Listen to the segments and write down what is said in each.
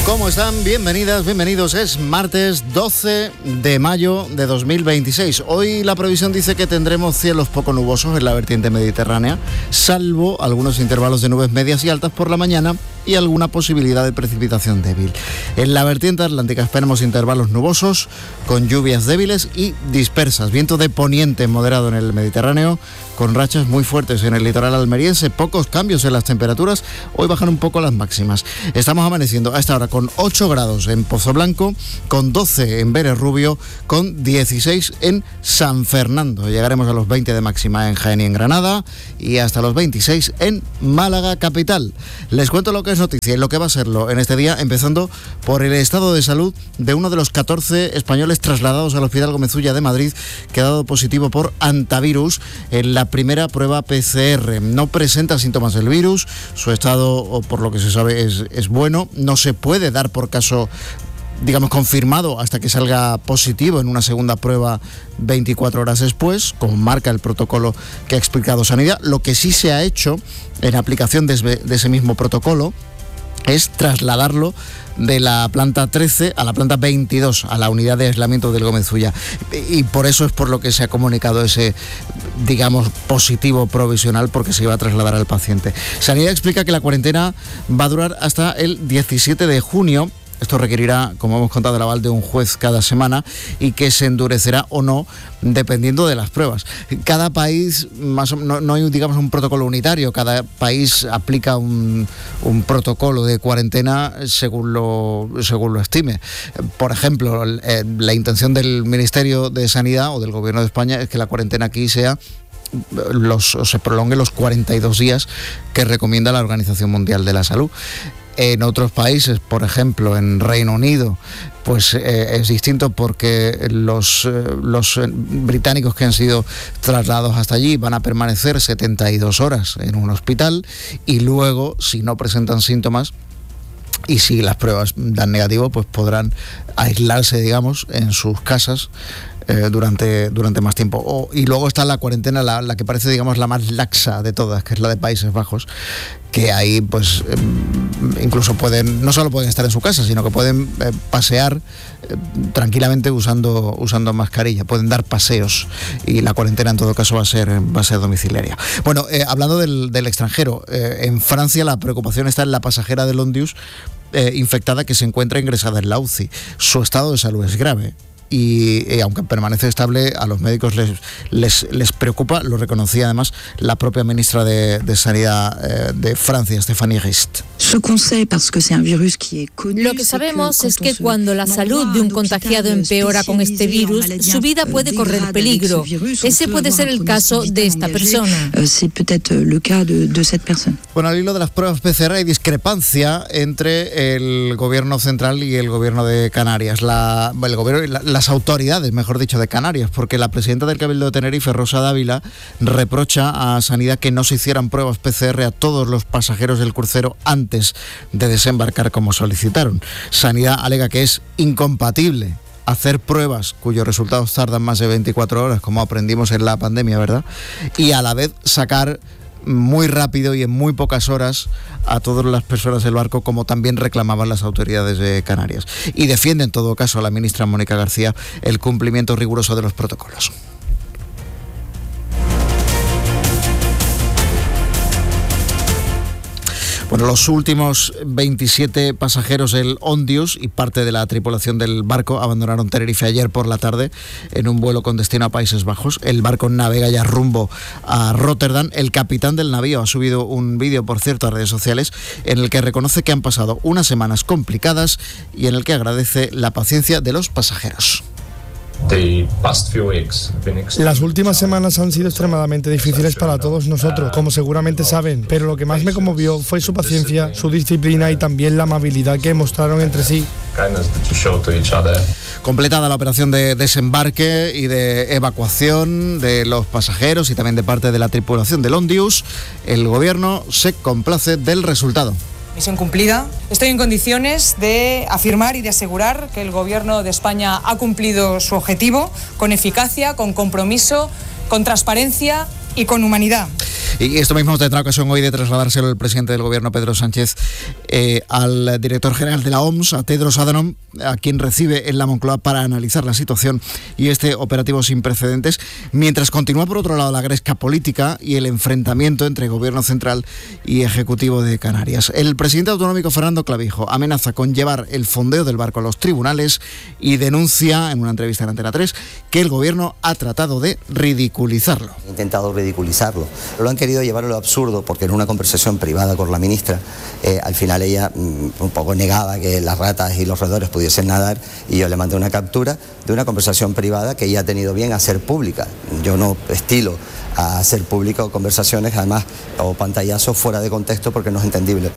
¿Cómo están? Bienvenidas, bienvenidos. Es martes 12 de mayo de 2026. Hoy la previsión dice que tendremos cielos poco nubosos en la vertiente mediterránea, salvo algunos intervalos de nubes medias y altas por la mañana y alguna posibilidad de precipitación débil. En la vertiente atlántica esperamos intervalos nubosos con lluvias débiles y dispersas. Viento de poniente moderado en el Mediterráneo, con rachas muy fuertes en el litoral almeriense. Pocos cambios en las temperaturas. Hoy bajan un poco las máximas. Estamos amaneciendo a esta hora con 8 grados en Pozoblanco, con 12 en Vélez Rubio, con 16 en San Fernando. Llegaremos a los 20 de máxima en Jaén y en Granada y hasta los 26 en Málaga capital. Les cuento lo que es noticia y lo que va a serlo en este día, empezando por el estado de salud de uno de los 14 españoles trasladados al Hospital Gómez Ulla de Madrid, que ha dado positivo por hantavirus en la primera prueba PCR. No presenta síntomas del virus, su estado, por lo que se sabe, es bueno. No se puede dar por caso, digamos, confirmado hasta que salga positivo en una segunda prueba 24 horas después, como marca el protocolo que ha explicado Sanidad. Lo que sí se ha hecho en aplicación de ese mismo protocolo es trasladarlo de la planta 13 a la planta 22, a la unidad de aislamiento del Gómez Ulla. Y por eso es por lo que se ha comunicado ese, digamos, positivo provisional, porque se iba a trasladar al paciente. Sanidad explica que la cuarentena va a durar hasta el 17 de junio. Esto requerirá, como hemos contado, el aval de un juez cada semana y que se endurecerá o no dependiendo de las pruebas. Cada país, no hay, digamos, un protocolo unitario. Cada país aplica un protocolo de cuarentena según lo estime. Por ejemplo, la intención del Ministerio de Sanidad o del Gobierno de España es que la cuarentena aquí sea se prolongue los 42 días que recomienda la Organización Mundial de la Salud. En otros países, por ejemplo en Reino Unido, pues es distinto, porque los británicos que han sido trasladados hasta allí van a permanecer 72 horas en un hospital y luego, si no presentan síntomas y si las pruebas dan negativo, pues podrán aislarse, digamos, en sus casas durante más tiempo. Y luego está la cuarentena, la que parece, digamos, la más laxa de todas, que es la de Países Bajos, que ahí pues incluso no solo pueden estar en su casa, sino que pueden pasear tranquilamente usando mascarilla, pueden dar paseos, y la cuarentena en todo caso va a ser domiciliaria. Bueno, hablando del extranjero, en Francia la preocupación está en la pasajera del Ondius infectada, que se encuentra ingresada en la UCI. Su estado de salud es grave. Y aunque permanece estable, a los médicos les preocupa. Lo reconocía además la propia ministra de Sanidad de Francia, Stéphanie Rist. Lo que sabemos es que cuando la salud de un contagiado empeora con este virus, su vida puede correr peligro. Ese puede ser el caso de esta persona. Bueno, al hilo de las pruebas PCR hay discrepancia entre el gobierno central y el gobierno de Canarias. Las autoridades, mejor dicho, de Canarias, porque la presidenta del Cabildo de Tenerife, Rosa Dávila, reprocha a Sanidad que no se hicieran pruebas PCR a todos los pasajeros del crucero antes de desembarcar, como solicitaron. Sanidad alega que es incompatible hacer pruebas cuyos resultados tardan más de 24 horas, como aprendimos en la pandemia, ¿verdad? Y a la vez sacar muy rápido y en muy pocas horas a todas las personas del barco, como también reclamaban las autoridades de Canarias. Y defiende en todo caso a la ministra Mónica García el cumplimiento riguroso de los protocolos. Bueno, los últimos 27 pasajeros del Ondius y parte de la tripulación del barco abandonaron Tenerife ayer por la tarde en un vuelo con destino a Países Bajos. El barco navega ya rumbo a Rotterdam. El capitán del navío ha subido un vídeo, por cierto, a redes sociales, en el que reconoce que han pasado unas semanas complicadas y en el que agradece la paciencia de los pasajeros. Las últimas semanas han sido extremadamente difíciles para todos nosotros, como seguramente saben, pero lo que más me conmovió fue su paciencia, su disciplina y también la amabilidad que mostraron entre sí. Completada la operación de desembarque y de evacuación de los pasajeros y también de parte de la tripulación del Ondius, el gobierno se complace del resultado. Misión cumplida. Estoy en condiciones de afirmar y de asegurar que el Gobierno de España ha cumplido su objetivo con eficacia, con compromiso, con transparencia y con humanidad. Y esto mismo tendrá ocasión hoy de trasladárselo el presidente del gobierno, Pedro Sánchez, al director general de la OMS, a Tedros Adhanom, a quien recibe en la Moncloa para analizar la situación y este operativo sin precedentes, mientras continúa por otro lado la gresca política y el enfrentamiento entre gobierno central y ejecutivo de Canarias. El presidente autonómico Fernando Clavijo amenaza con llevar el fondeo del barco a los tribunales y denuncia en una entrevista en Antena 3 que el gobierno ha tratado de ridiculizarlo. He intentado ridiculizarlo. Lo han querido llevar a lo absurdo porque en una conversación privada con la ministra, al final ella un poco negaba que las ratas y los roedores pudiesen nadar y yo le mandé una captura de una conversación privada que ella ha tenido bien hacer pública. Yo no estilo a hacer público conversaciones, además, o pantallazos fuera de contexto porque no es entendible.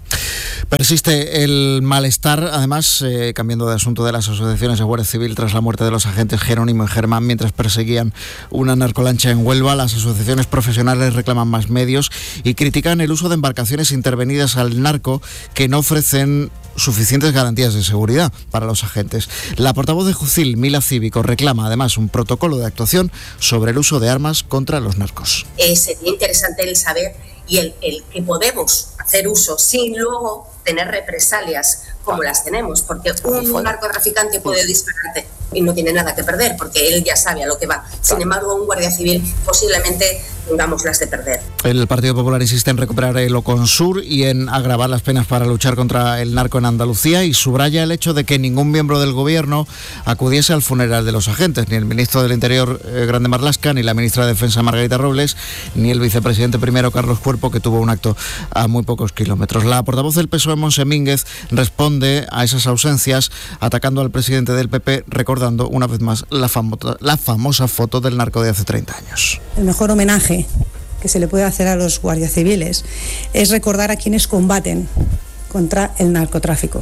Persiste el malestar, además, cambiando de asunto, de las asociaciones de Guardia Civil tras la muerte de los agentes Jerónimo y Germán mientras perseguían una narcolancha en Huelva. Las asociaciones profesionales reclaman más medios y critican el uso de embarcaciones intervenidas al narco que no ofrecen suficientes garantías de seguridad para los agentes. La portavoz de Jucil, Mila Cívico, reclama además un protocolo de actuación sobre el uso de armas contra los narcos. Sería interesante el saber y el que podemos hacer uso sin luego tener represalias como las tenemos, porque un narcotraficante puede dispararte y no tiene nada que perder, porque él ya sabe a lo que va. Sin embargo, un guardia civil posiblemente tengamos las de perder. El Partido Popular insiste en recuperar el Oconsur y en agravar las penas para luchar contra el narco en Andalucía y subraya el hecho de que ningún miembro del gobierno acudiese al funeral de los agentes, ni el ministro del Interior, Grande Marlaska, ni la ministra de Defensa, Margarita Robles, ni el vicepresidente primero, Carlos Cuerpo, que tuvo un acto a muy pocos kilómetros. La portavoz del PSOE, Montse Mínguez, responde a esas ausencias atacando al presidente del PP, recordando una vez más la famosa foto del narco de hace 30 años. El mejor homenaje que se le puede hacer a los guardias civiles es recordar a quienes combaten contra el narcotráfico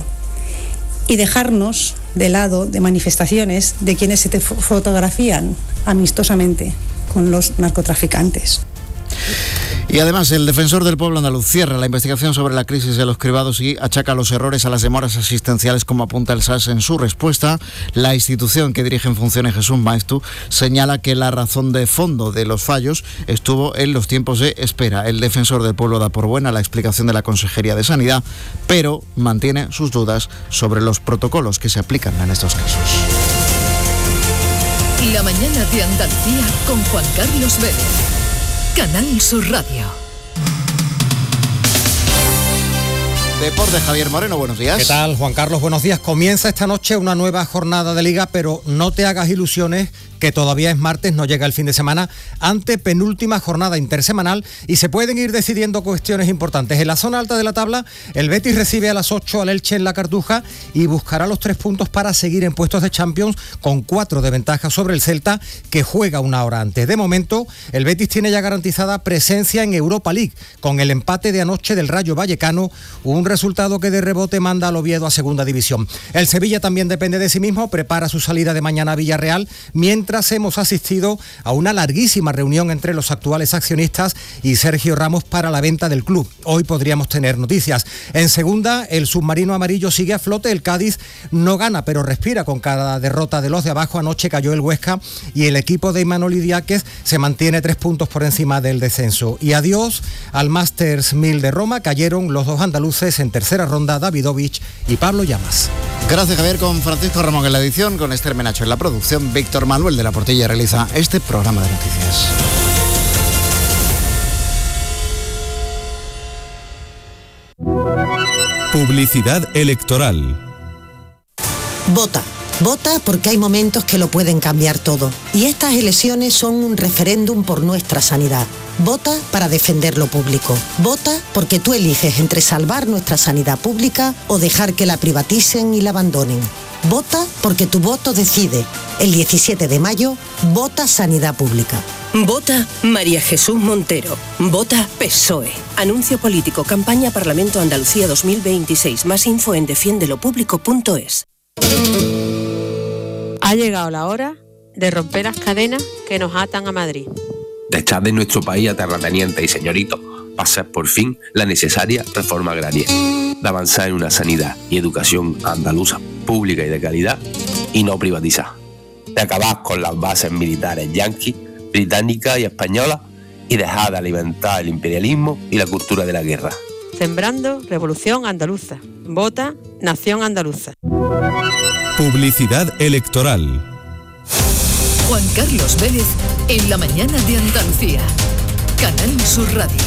y dejarnos de lado de manifestaciones de quienes se fotografían amistosamente con los narcotraficantes. Y además el defensor del pueblo andaluz cierra la investigación sobre la crisis de los cribados y achaca los errores a las demoras asistenciales, como apunta el SAS en su respuesta. La institución que dirige en funciones, Jesús Maeztu, señala que la razón de fondo de los fallos estuvo en los tiempos de espera. El defensor del pueblo da por buena la explicación de la Consejería de Sanidad, pero mantiene sus dudas sobre los protocolos que se aplican en estos casos. La mañana de Andalucía con Juan Carlos Vélez. Canal Sur Radio. Deporte, Javier Moreno, buenos días. ¿Qué tal, Juan Carlos? Buenos días. Comienza esta noche una nueva jornada de Liga, pero no te hagas ilusiones, que todavía es martes, no llega el fin de semana, ante penúltima jornada intersemanal y se pueden ir decidiendo cuestiones importantes. En la zona alta de la tabla, el Betis recibe a las 8 al Elche en la Cartuja y buscará los 3 puntos para seguir en puestos de Champions con 4 de ventaja sobre el Celta, que juega una hora antes. De momento, el Betis tiene ya garantizada presencia en Europa League, con el empate de anoche del Rayo Vallecano, un resultado que de rebote manda al Oviedo a segunda división. El Sevilla también depende de sí mismo, prepara su salida de mañana a Villarreal, mientras hemos asistido a una larguísima reunión entre los actuales accionistas y Sergio Ramos para la venta del club. Hoy podríamos tener noticias. En segunda, el submarino amarillo sigue a flote, el Cádiz no gana, pero respira con cada derrota de los de abajo. Anoche cayó el Huesca y el equipo de Imanol Idiáquez se mantiene 3 puntos por encima del descenso. Y adiós al Masters 1000 de Roma, cayeron los 2 andaluces en tercera ronda, Davidovich y Pablo Llamas. Gracias, Javier, con Francisco Ramón en la edición, con Esther Menacho en la producción. Víctor Manuel de la Portilla realiza este programa de noticias. Publicidad electoral. Vota. Vota porque hay momentos que lo pueden cambiar todo. Y estas elecciones son un referéndum por nuestra sanidad. Vota para defender lo público. Vota porque tú eliges entre salvar nuestra sanidad pública o dejar que la privaticen y la abandonen. Vota porque tu voto decide. El 17 de mayo, vota Sanidad Pública. Vota María Jesús Montero. Vota PSOE. Anuncio político, campaña Parlamento Andalucía 2026. Más info en defiendelopublico.es. Ha llegado la hora de romper las cadenas que nos atan a Madrid. De echar de nuestro país a terratenientes y señoritos, pasar por fin la necesaria reforma agraria, de avanzar en una sanidad y educación andaluza pública y de calidad y no privatizar, de acabar con las bases militares yanquis, británicas y españolas y dejar de alimentar el imperialismo y la cultura de la guerra. Sembrando Revolución Andaluza. Vota Nación Andaluza. Publicidad electoral. Juan Carlos Vélez en la mañana de Andalucía. Canal Sur Radio.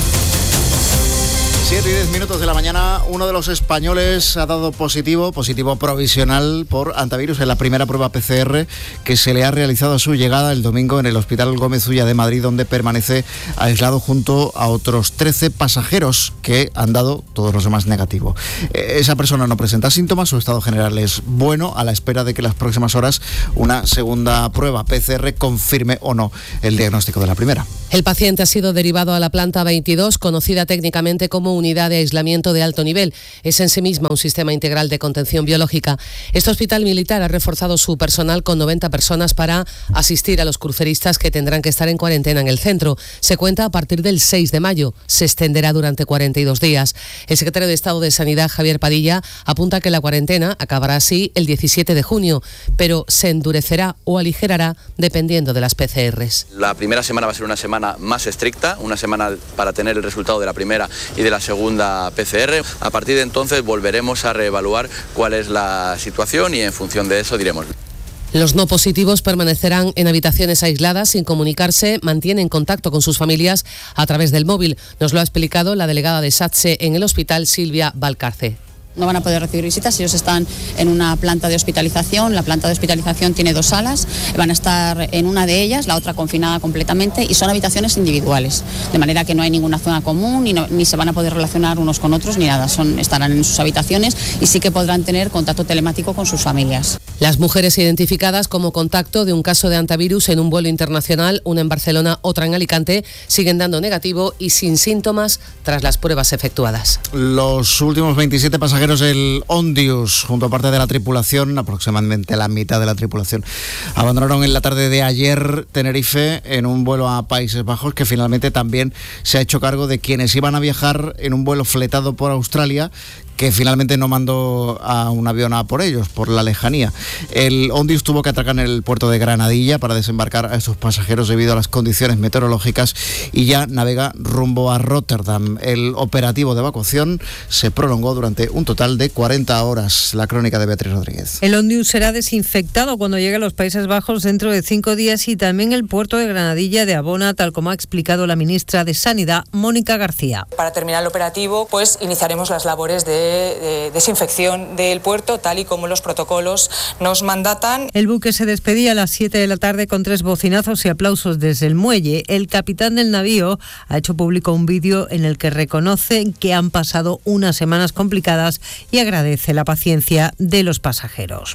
7 y 10 minutos de la mañana, uno de los españoles ha dado positivo provisional por antivirus en la primera prueba PCR que se le ha realizado a su llegada el domingo en el Hospital Gómez Ulla de Madrid, donde permanece aislado junto a otros 13 pasajeros que han dado todos los demás negativo. Esa persona no presenta síntomas, su estado general es bueno, a la espera de que las próximas horas una segunda prueba PCR confirme o no el diagnóstico de la primera. El paciente ha sido derivado a la planta 22, conocida técnicamente como unidad de aislamiento de alto nivel. Es en sí misma un sistema integral de contención biológica. Este hospital militar ha reforzado su personal con 90 personas para asistir a los cruceristas que tendrán que estar en cuarentena en el centro. Se cuenta a partir del 6 de mayo. Se extenderá durante 42 días. El secretario de Estado de Sanidad, Javier Padilla, apunta que la cuarentena acabará así el 17 de junio, pero se endurecerá o aligerará dependiendo de las PCRs. La primera semana va a ser una semana más estricta, una semana para tener el resultado de la primera y de la segunda PCR. A partir de entonces volveremos a reevaluar cuál es la situación y en función de eso diremos. Los no positivos permanecerán en habitaciones aisladas sin comunicarse, mantienen contacto con sus familias a través del móvil. Nos lo ha explicado la delegada de SATSE en el hospital, Silvia Valcarce. No van a poder recibir visitas, ellos están en una planta de hospitalización. La planta de hospitalización tiene 2 salas, van a estar en una de ellas, la otra confinada completamente, y son habitaciones individuales, de manera que no hay ninguna zona común, ni se van a poder relacionar unos con otros, ni nada, estarán en sus habitaciones y sí que podrán tener contacto telemático con sus familias. Las mujeres identificadas como contacto de un caso de antivirus en un vuelo internacional, una en Barcelona, otra en Alicante, siguen dando negativo y sin síntomas tras las pruebas efectuadas. Los últimos 27 pasajeros del Ondius, junto a parte de la tripulación, aproximadamente la mitad de la tripulación, abandonaron en la tarde de ayer Tenerife en un vuelo a Países Bajos, que finalmente también se ha hecho cargo de quienes iban a viajar en un vuelo fletado por Australia, que finalmente no mandó a un avión a por ellos, por la lejanía. El Ondius tuvo que atracar en el puerto de Granadilla para desembarcar a estos pasajeros debido a las condiciones meteorológicas y ya navega rumbo a Rotterdam. El operativo de evacuación se prolongó durante un total de 40 horas. La crónica de Beatriz Rodríguez. El Ondius será desinfectado cuando llegue a los Países Bajos dentro de 5 días y también el puerto de Granadilla de Abona, tal como ha explicado la ministra de Sanidad, Mónica García. Para terminar el operativo, pues iniciaremos las labores de desinfección del puerto, tal y como los protocolos nos mandatan. El buque se despedía a las 7 de la tarde con 3 bocinazos y aplausos desde el muelle. El capitán del navío ha hecho público un vídeo en el que reconoce que han pasado unas semanas complicadas y agradece la paciencia de los pasajeros.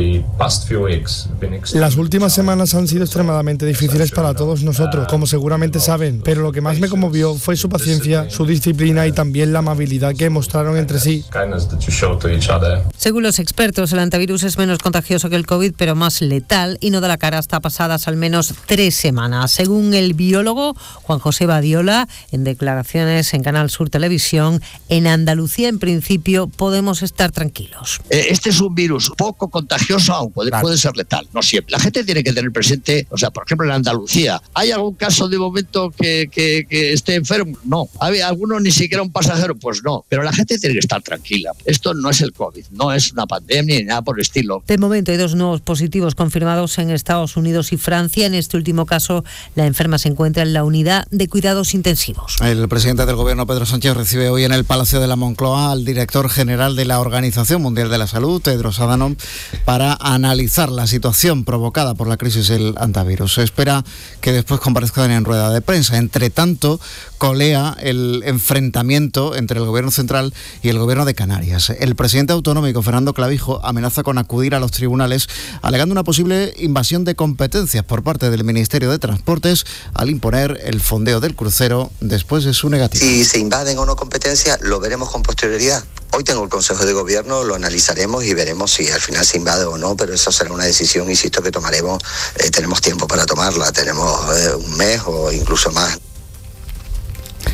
Las últimas semanas han sido extremadamente difíciles para todos nosotros, como seguramente saben, pero lo que más me conmovió fue su paciencia, su disciplina y también la amabilidad que mostraron entre sí. Según los expertos, el antivirus es menos contagioso que el COVID, pero más letal y no da la cara hasta pasadas al menos 3 semanas. Según el biólogo Juan José Badiola, en declaraciones en Canal Sur Televisión, en Andalucía en principio podemos estar tranquilos. Este es un virus poco contagioso, aunque puede ser letal, no siempre. La gente tiene que tener presente, por ejemplo en Andalucía, ¿hay algún caso de momento que esté enfermo? No. ¿Hay alguno ni siquiera un pasajero? Pues no. Pero la gente tiene que estar tranquila. Esto no es el COVID, no es una pandemia ni nada por el estilo. De momento hay 2 nuevos positivos confirmados en Estados Unidos y Francia. En este último caso, la enferma se encuentra en la unidad de cuidados intensivos. El presidente del Gobierno, Pedro Sánchez, recibe hoy en el Palacio de la Moncloa al director general de la Organización Mundial de la Salud, Tedros Adhanom, para analizar la situación provocada por la crisis del antivirus. Se espera que después comparezcan en rueda de prensa. Entre tanto, colea el enfrentamiento entre el Gobierno central y el Gobierno de Canarias. El presidente autonómico, Fernando Clavijo, amenaza con acudir a los tribunales alegando una posible invasión de competencias por parte del Ministerio de Transportes al imponer el fondeo del crucero después de su negativa. Si se invaden o no competencias, lo veremos con posterioridad. Hoy tengo el Consejo de Gobierno, lo analizaremos y veremos si al final se invade o no, pero eso será una decisión, insisto, que tomaremos. Tenemos tiempo para tomarla, tenemos un mes o incluso más.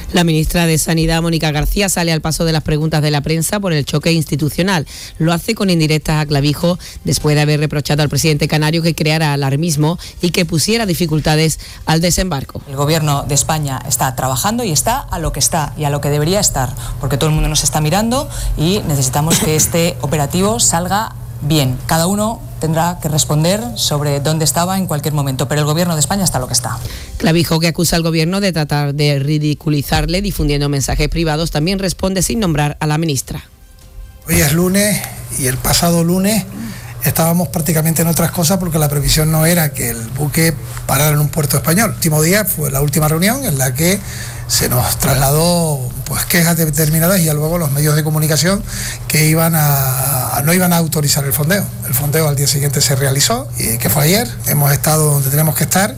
La ministra de Sanidad, Mónica García, sale al paso de las preguntas de la prensa por el choque institucional. Lo hace con indirectas a Clavijo después de haber reprochado al presidente canario que creara alarmismo y que pusiera dificultades al desembarco. El gobierno de España está trabajando y está a lo que está y a lo que debería estar, porque todo el mundo nos está mirando y necesitamos que este operativo salga bien. Cada uno tendrá que responder sobre dónde estaba en cualquier momento, pero el gobierno de España está a lo que está. Clavijo, que acusa al gobierno de tratar de ridiculizarle difundiendo mensajes privados, también responde sin nombrar a la ministra. Hoy es lunes y el pasado lunes estábamos prácticamente en otras cosas porque la previsión no era que el buque parara en un puerto español. El último día fue la última reunión en la que se nos trasladó quejas determinadas y ya luego los medios de comunicación que no iban a autorizar el fondeo. El fondeo al día siguiente se realizó, que fue ayer. Hemos estado donde tenemos que estar.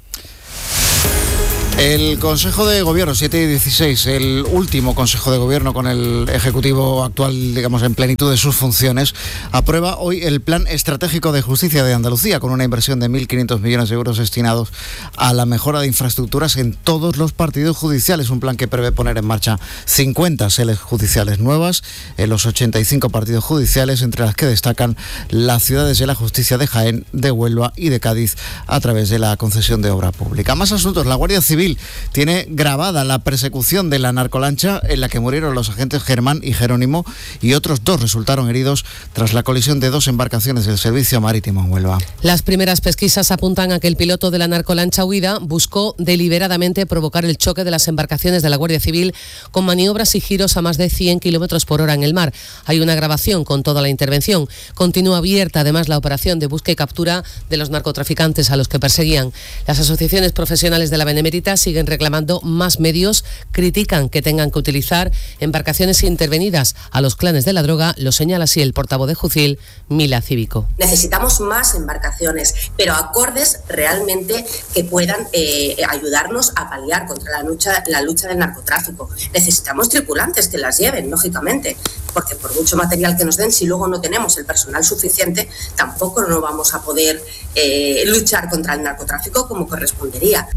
El Consejo de Gobierno, 7 y 16, el último Consejo de Gobierno con el Ejecutivo actual, digamos, en plenitud de sus funciones, aprueba hoy el Plan Estratégico de Justicia de Andalucía, con una inversión de 1.500 millones de euros destinados a la mejora de infraestructuras en todos los partidos judiciales. Un plan que prevé poner en marcha 50 sedes judiciales nuevas en los 85 partidos judiciales, entre las que destacan las ciudades de la justicia de Jaén, de Huelva y de Cádiz, a través de la concesión de obra pública. Más asuntos. La Guardia Civil tiene grabada la persecución de la narcolancha en la que murieron los agentes Germán y Jerónimo, y otros 2 resultaron heridos tras la colisión de 2 embarcaciones del servicio marítimo en Huelva. Las primeras pesquisas apuntan a que el piloto de la narcolancha huida buscó deliberadamente provocar el choque de las embarcaciones de la Guardia Civil con maniobras y giros a más de 100 kilómetros por hora en el mar. Hay una grabación con toda la intervención. Continúa abierta además la operación de búsqueda y captura de los narcotraficantes a los que perseguían. Las asociaciones profesionales de la Benemérita siguen reclamando más medios, critican que tengan que utilizar embarcaciones intervenidas a los clanes de la droga, lo señala así el portavoz de Jucil, Mila Cívico. Necesitamos más embarcaciones, pero acordes realmente que puedan ayudarnos a paliar contra la lucha del narcotráfico. Necesitamos tripulantes que las lleven, lógicamente, porque por mucho material que nos den, si luego no tenemos el personal suficiente, tampoco no vamos a poder luchar contra el narcotráfico como correspondería.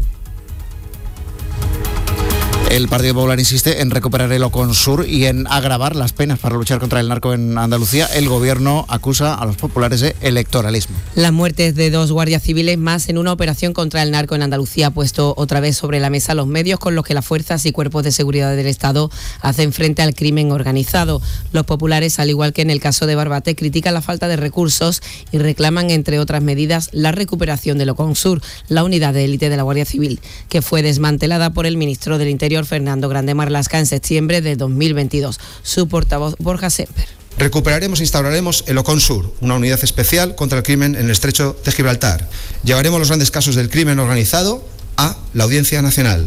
El Partido Popular insiste en recuperar el Oconsur y en agravar las penas para luchar contra el narco en Andalucía. El Gobierno acusa a los populares de electoralismo. Las muertes de 2 guardias civiles más en una operación contra el narco en Andalucía ha puesto otra vez sobre la mesa los medios con los que las fuerzas y cuerpos de seguridad del Estado hacen frente al crimen organizado. Los populares, al igual que en el caso de Barbate, critican la falta de recursos y reclaman, entre otras medidas, la recuperación del Oconsur, la unidad de élite de la Guardia Civil, que fue desmantelada por el ministro del Interior, Fernando Grande Marlaska, en septiembre de 2022. Su portavoz, Borja Semper. Recuperaremos e instauraremos el Oconsur, una unidad especial contra el crimen en el Estrecho de Gibraltar. Llevaremos los grandes casos del crimen organizado a la Audiencia Nacional.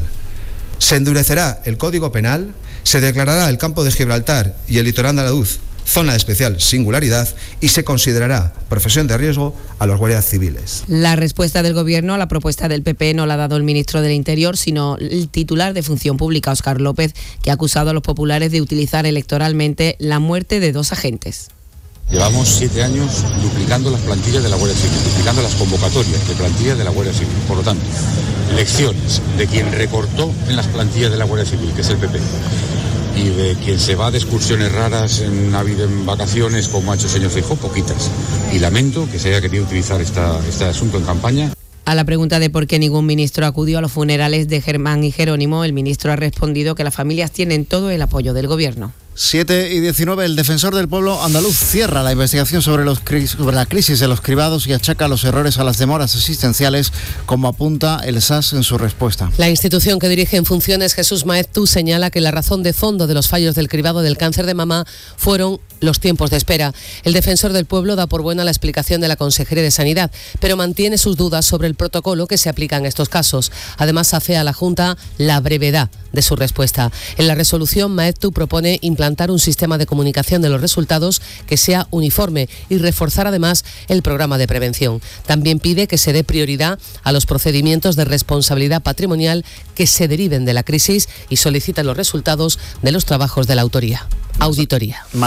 Se endurecerá el Código Penal, se declarará el campo de Gibraltar y el litoral andaluz zona de especial singularidad y se considerará profesión de riesgo a los guardias civiles. La respuesta del Gobierno a la propuesta del PP no la ha dado el ministro del Interior, sino el titular de Función Pública, Óscar López, que ha acusado a los populares de utilizar electoralmente la muerte de 2 agentes. Llevamos 7 años duplicando las plantillas de la Guardia Civil, duplicando las convocatorias de plantillas de la Guardia Civil. Por lo tanto, lecciones de quien recortó en las plantillas de la Guardia Civil, que es el PP, y de quien se va de excursiones raras en Navidad, en vacaciones, como ha hecho el señor Feijóo, poquitas. Y lamento que se haya querido utilizar este asunto en campaña. A la pregunta de por qué ningún ministro acudió a los funerales de Germán y Jerónimo, el ministro ha respondido que las familias tienen todo el apoyo del Gobierno. 7 y 19, el defensor del pueblo andaluz cierra la investigación sobre la crisis de los cribados y achaca los errores a las demoras asistenciales, como apunta el SAS en su respuesta. La institución que dirige en funciones, Jesús Maeztu, señala que la razón de fondo de los fallos del cribado del cáncer de mama fueron los tiempos de espera. El defensor del pueblo da por buena la explicación de la Consejería de Sanidad, pero mantiene sus dudas sobre el protocolo que se aplica en estos casos. Además, afea a la Junta la brevedad de su respuesta. En la resolución, Maeztu propone implantar un sistema de comunicación de los resultados que sea uniforme y reforzar además el programa de prevención. También pide que se dé prioridad a los procedimientos de responsabilidad patrimonial que se deriven de la crisis y solicita los resultados de los trabajos de la auditoría. Más noticias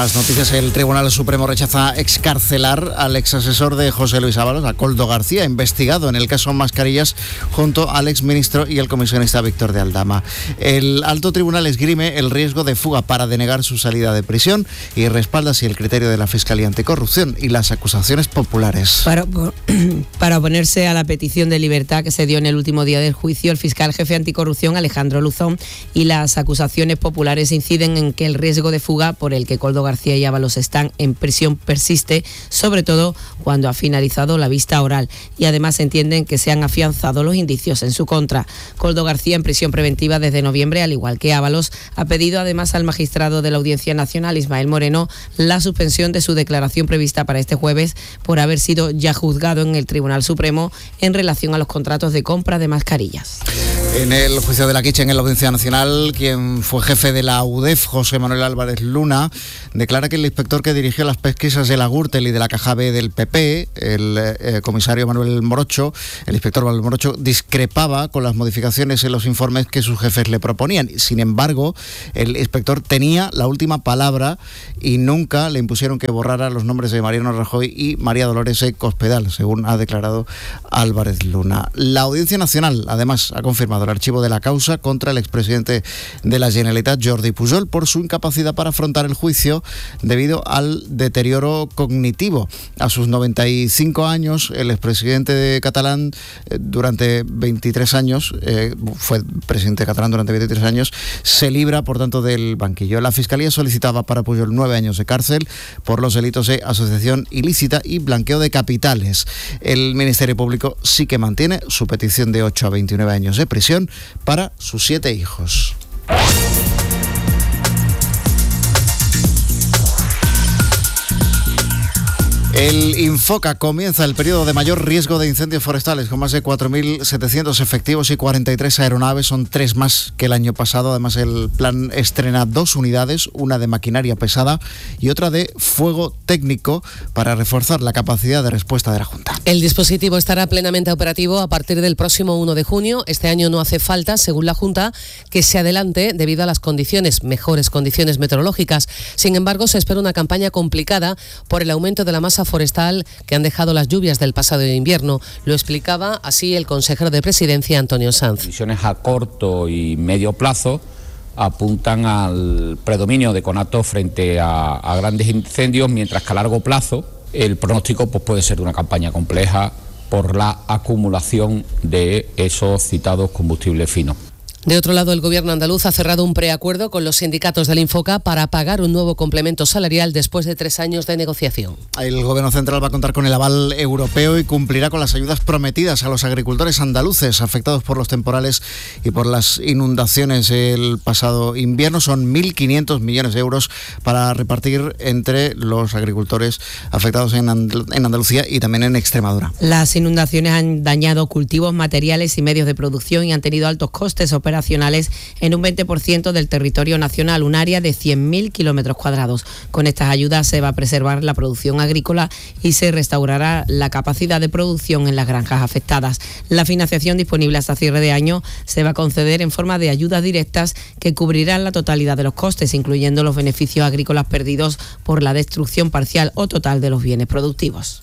mientras el Tribunal Supremo rechaza excarcelar al exasesor de José Luis Ábalos, a Koldo García, investigado en el caso Mascarillas junto al exministro y el comisionista Víctor de Aldama. El alto tribunal esgrime el riesgo de fuga para denegar su salida de prisión y respalda así el criterio de la Fiscalía Anticorrupción y las acusaciones populares. Para oponerse a la petición de libertad que se dio en el último día del juicio, el fiscal jefe anticorrupción Alejandro Luzón y las acusaciones populares inciden en que el riesgo de fuga por el que Koldo García y Ábalos están en prisión persiste, sobre todo cuando ha finalizado la vista oral, y además entienden que se han afianzado los indicios en su contra. Koldo García en prisión preventiva desde noviembre, al igual que Ábalos, ha pedido además al magistrado de la Audiencia Nacional, Ismael Moreno, la suspensión de su declaración prevista para este jueves por haber sido ya juzgado en el Tribunal Supremo en relación a los contratos de compra de mascarillas. En el juicio de la Quiche en la Audiencia Nacional, quien fue jefe de la UDEF, José Manuel Álvarez Luna, declara que el inspector que dirigió las pesquisas de la Gürtel y de la Caja B del PP, el comisario Manuel Morocho, el inspector Manuel Morocho, discrepaba con las modificaciones en los informes que sus jefes le proponían. Sin embargo, el inspector tenía la última palabra y nunca le impusieron que borrara los nombres de Mariano Rajoy y María Dolores Cospedal, según ha declarado Álvarez Luna. La Audiencia Nacional, además, ha confirmado el archivo de la causa contra el expresidente de la Generalitat, Jordi Pujol, por su incapacidad para afrontar el juicio debido al deterioro cognitivo. A sus 95 años, el expresidente catalán durante 23 años, fue presidente catalán durante 23 años, se libra, por tanto, del banquillo. La Fiscalía solicitaba para Pujol 9 años de cárcel por los delitos de asociación ilícita y blanqueo de capitales. El Ministerio Público sí que mantiene su petición de 8 a 29 años de prisión para sus 7 hijos. El Infoca comienza el periodo de mayor riesgo de incendios forestales con más de 4.700 efectivos y 43 aeronaves, son 3 más que el año pasado. Además, el plan estrena 2 unidades, una de maquinaria pesada y otra de fuego técnico, para reforzar la capacidad de respuesta de la Junta. El dispositivo estará plenamente operativo a partir del próximo 1 de junio. Este año no hace falta, según la Junta, que se adelante debido a las mejores condiciones meteorológicas. Sin embargo, se espera una campaña complicada por el aumento de la masa forestal que han dejado las lluvias del pasado invierno. Lo explicaba así el consejero de Presidencia, Antonio Sanz. Visiones a corto y medio plazo apuntan al predominio de conatos frente a grandes incendios, mientras que a largo plazo el pronóstico puede ser de una campaña compleja por la acumulación de esos citados combustibles finos. De otro lado, el Gobierno andaluz ha cerrado un preacuerdo con los sindicatos del Infoca para pagar un nuevo complemento salarial después de 3 años de negociación. El Gobierno central va a contar con el aval europeo y cumplirá con las ayudas prometidas a los agricultores andaluces afectados por los temporales y por las inundaciones el pasado invierno. Son 1.500 millones de euros para repartir entre los agricultores afectados en Andalucía y también en Extremadura. Las inundaciones han dañado cultivos, materiales y medios de producción y han tenido altos costes operacionales en un 20% del territorio nacional, un área de 100.000 kilómetros cuadrados. Con estas ayudas se va a preservar la producción agrícola y se restaurará la capacidad de producción en las granjas afectadas. La financiación disponible hasta cierre de año se va a conceder en forma de ayudas directas que cubrirán la totalidad de los costes, incluyendo los beneficios agrícolas perdidos por la destrucción parcial o total de los bienes productivos.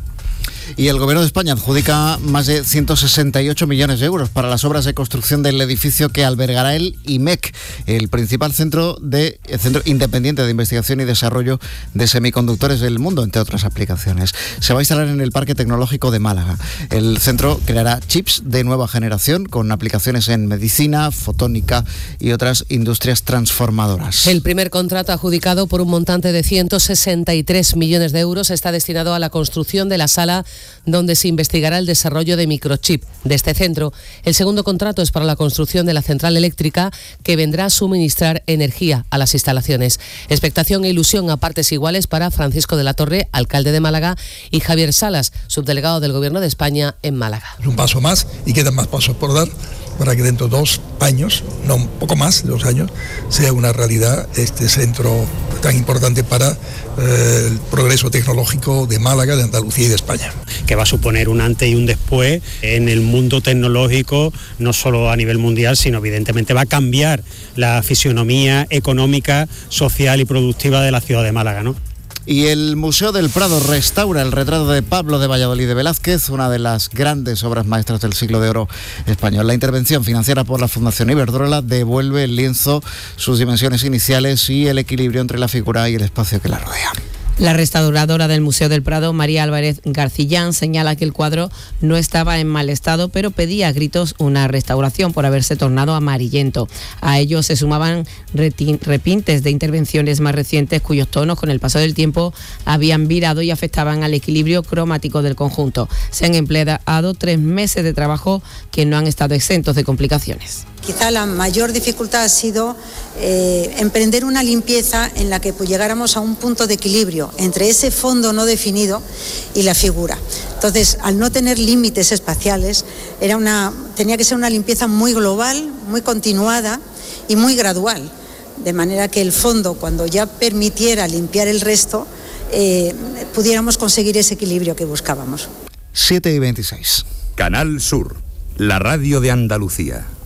Y el Gobierno de España adjudica más de 168 millones de euros para las obras de construcción del edificio que albergará el IMEC, el principal centro independiente de investigación y desarrollo de semiconductores del mundo, entre otras aplicaciones. Se va a instalar en el Parque Tecnológico de Málaga. El centro creará chips de nueva generación con aplicaciones en medicina, fotónica y otras industrias transformadoras. El primer contrato adjudicado por un montante de 163 millones de euros está destinado a la construcción de la sala donde se investigará el desarrollo de microchip de este centro. El segundo contrato es para la construcción de la central eléctrica que vendrá a suministrar energía a las instalaciones. Expectación e ilusión a partes iguales para Francisco de la Torre, alcalde de Málaga, y Javier Salas, subdelegado del Gobierno de España en Málaga. Es un paso más y quedan más pasos por dar para que dentro de 2 años, no un poco más de 2 años, sea una realidad este centro tan importante para el progreso tecnológico de Málaga, de Andalucía y de España. Que va a suponer un antes y un después en el mundo tecnológico, no solo a nivel mundial, sino evidentemente va a cambiar la fisionomía económica, social y productiva de la ciudad de Málaga, ¿no? Y el Museo del Prado restaura el retrato de Pablo de Valladolid de Velázquez, una de las grandes obras maestras del siglo de oro español. La intervención financiada por la Fundación Iberdrola devuelve el lienzo, sus dimensiones iniciales y el equilibrio entre la figura y el espacio que la rodea. La restauradora del Museo del Prado, María Álvarez Garcillán, señala que el cuadro no estaba en mal estado, pero pedía a gritos una restauración por haberse tornado amarillento. A ello se sumaban repintes de intervenciones más recientes cuyos tonos con el paso del tiempo habían virado y afectaban al equilibrio cromático del conjunto. Se han empleado 3 meses de trabajo que no han estado exentos de complicaciones. Quizá la mayor dificultad ha sido emprender una limpieza en la que llegáramos a un punto de equilibrio entre ese fondo no definido y la figura. Entonces, al no tener límites espaciales, tenía que ser una limpieza muy global, muy continuada y muy gradual, de manera que el fondo, cuando ya permitiera limpiar el resto, pudiéramos conseguir ese equilibrio que buscábamos. 7:26. Canal Sur, la radio de Andalucía.